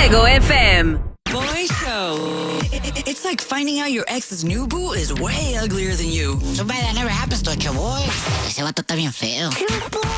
Fuego FM. Boy Show. It's like finding out your ex's new boo is way uglier than you. So bad that never happens to a boy. Ese vato está bien feo.